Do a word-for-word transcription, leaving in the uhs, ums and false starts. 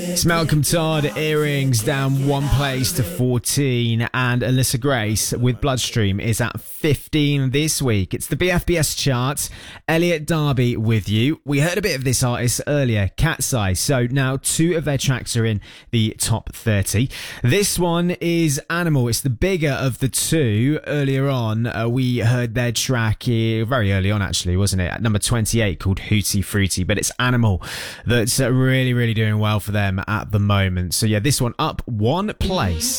It's Malcolm Todd, Earrings, down one place to fourteen, and Alyssa Grace with Bloodstream is at fifteen this week. It's the B F B S chart. Elliot Darby with you. We heard a bit of this artist earlier, Cat's Eye, so now two of their tracks are in the top thirty. This one is Animal. It's the bigger of the two. Earlier on, uh, we heard their track here, very early on actually, wasn't it? At number twenty-eight, called Hootie Fruity, but it's Animal that's uh, really, really doing well for them at the moment. So yeah, this one up one place.